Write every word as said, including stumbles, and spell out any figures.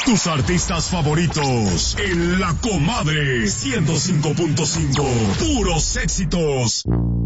Tus artistas favoritos en La Comadre ciento cinco punto cinco. Puros éxitos.